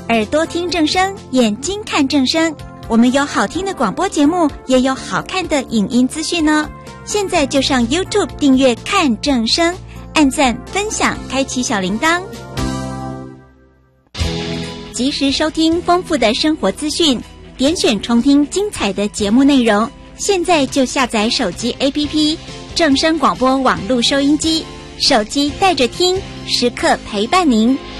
耳朵听正声，眼睛看正声。我们有好听的广播节目，也有好看的影音资讯呢。现在就上 YouTube 订阅看正声，按赞分享，开启小铃铛，及时收听丰富的生活资讯，点选重听精彩的节目内容。现在就下载手机 APP 正声广播网络收音机，手机带着听，时刻陪伴您。